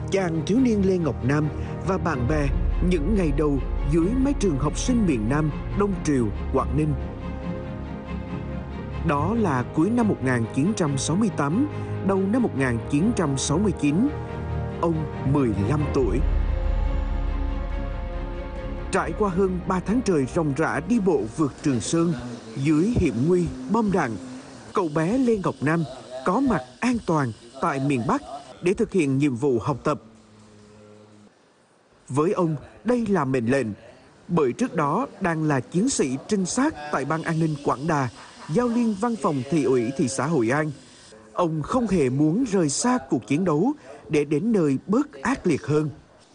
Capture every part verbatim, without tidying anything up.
Chàng thiếu niên Lê Ngọc Nam và bạn bè những ngày đầu dưới mái trường học sinh miền Nam Đông Triều, Quảng Ninh. Đó là cuối năm một nghìn chín trăm sáu mươi tám, đầu năm một nghìn chín trăm sáu mươi chín. Ông mười lăm tuổi. Trải qua hơn ba tháng trời ròng rã đi bộ vượt Trường Sơn dưới hiểm nguy bom đạn, cậu bé Lê Ngọc Nam có mặt an toàn tại miền Bắc để thực hiện nhiệm vụ học tập. Với ông, đây là mệnh lệnh, bởi trước đó đang là chiến sĩ trinh sát tại Ban An ninh Quảng Đà, giao liên văn phòng thị ủy thị xã Hội An. Ông không hề muốn rời xa cuộc chiến đấu để đến nơi bớt ác liệt hơn.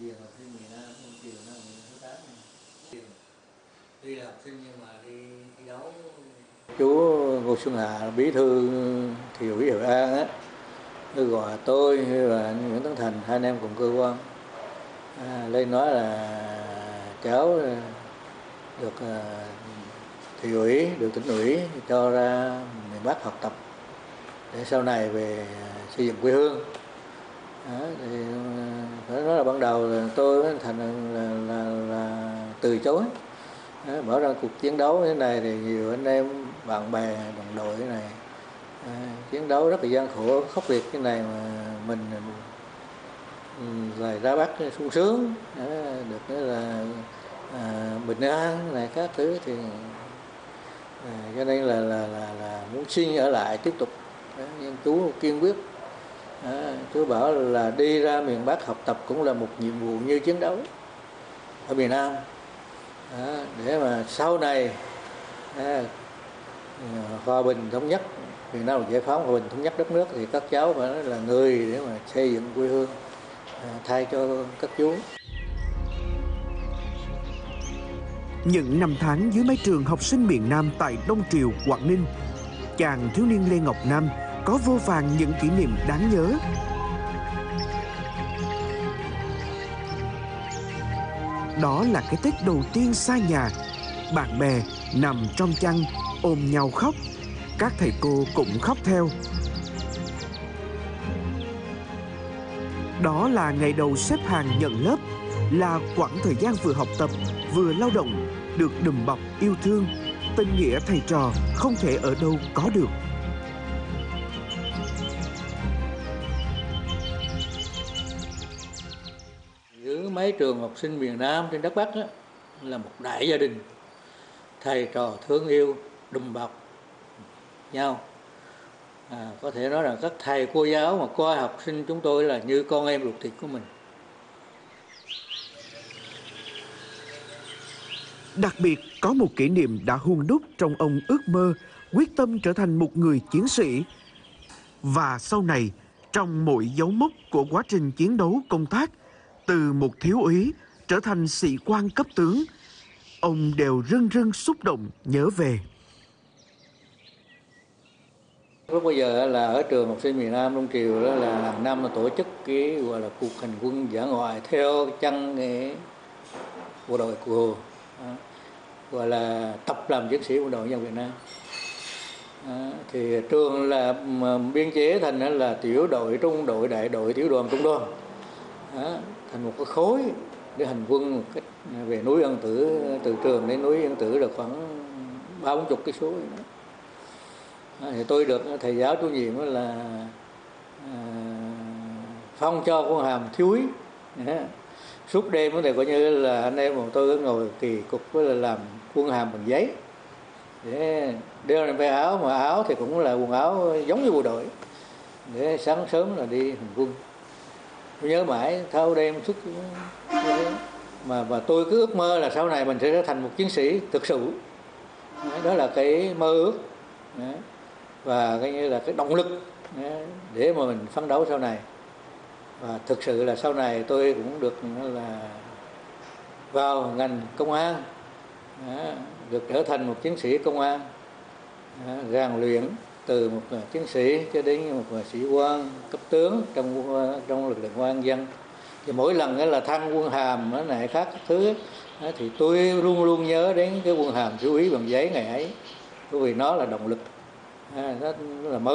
Chú Ngô Xuân Hà, bí thư thị ủy Hội An á, tôi gọi tôi và Nguyễn Tấn Thành, hai anh em cùng cơ quan à, lên nói là cháu được thị ủy, được tỉnh ủy cho ra miền Bắc học tập để sau này về xây dựng quê hương. Đó, thì phải nói là ban đầu là tôi với Thành là, là, là, là từ chối. Đó, mở ra cuộc chiến đấu như thế này thì nhiều anh em bạn bè đồng đội thế này à, chiến đấu rất là gian khổ khốc liệt cái này mà mình lại ra Bắc sung sướng à, được là à, bình an này các thứ thì à, cho nên là là là, là muốn xin ở lại tiếp tục. Đó, nhưng chú kiên quyết. À, chú bảo là đi ra miền Bắc học tập cũng là một nhiệm vụ như chiến đấu ở miền Nam. À, để mà sau này à, hòa bình thống nhất, miền Nam giải phóng hòa bình thống nhất đất nước thì các cháu phải nói là người để mà xây dựng quê hương à, thay cho các chú. Những năm tháng dưới mái trường học sinh miền Nam tại Đông Triều, Quảng Ninh, chàng thiếu niên Lê Ngọc Nam có vô vàn những kỷ niệm đáng nhớ. Đó là cái Tết đầu tiên xa nhà, bạn bè nằm trong chăn ôm nhau khóc, các thầy cô cũng khóc theo. Đó là ngày đầu xếp hàng nhận lớp, là quãng thời gian vừa học tập, vừa lao động, được đùm bọc yêu thương, tình nghĩa thầy trò không thể ở đâu có được. Giữa mấy trường học sinh miền Nam trên đất Bắc đó, là một đại gia đình, thầy trò thương yêu, đùm bọc nhau. À, có thể nói là các thầy cô giáo mà coi học sinh chúng tôi là như con em ruột thịt của mình. Đặc biệt có một kỷ niệm đã hun đúc trong ông ước mơ, quyết tâm trở thành một người chiến sĩ. Và sau này, trong mỗi dấu mốc của quá trình chiến đấu công tác, từ một thiếu úy trở thành sĩ quan cấp tướng, ông đều rưng rưng xúc động nhớ về. Lúc bây giờ là ở trường học sinh miền Nam Đông Triều đó là hàng năm là tổ chức cái gọi là cuộc hành quân dã ngoại theo chân cái bộ đội của Hồ, gọi là tập làm chiến sĩ quân đội nhân dân Việt Nam. À, thì trường là biên chế thành là tiểu đội, trung đội, đại đội, tiểu đoàn, trung đoàn, à, thành một cái khối để hành quân một cách về núi Ân Tử, từ trường đến núi Ân Tử là khoảng ba bốn chục cái số. À, thì tôi được thầy giáo chủ nhiệm là à, phong cho con hàm thiếu úy. À, suốt đêm thì coi như là anh em bọn tôi ngồi kỳ cục với là làm quân hàm bằng giấy để đeo lên vai áo, mà áo thì cũng là quần áo giống như bộ đội, để sáng sớm là đi hành quân. Tôi nhớ mãi thâu đêm suốt mà và tôi cứ ước mơ là sau này mình sẽ trở thành một chiến sĩ thực sự. Đó là cái mơ ước. Đấy. Và coi như là cái động lực để mà mình phấn đấu sau này. Và thực sự là sau này tôi cũng được là vào ngành công an, được trở thành một chiến sĩ công an, rèn luyện từ một chiến sĩ cho đến một sĩ quan cấp tướng trong trong lực lượng công an nhân dân. Thì mỗi lần là thăng quân hàm nó này khác các thứ thì tôi luôn luôn nhớ đến cái quân hàm thiếu úy bằng giấy ngày ấy, bởi vì nó là động lực, nó là mới.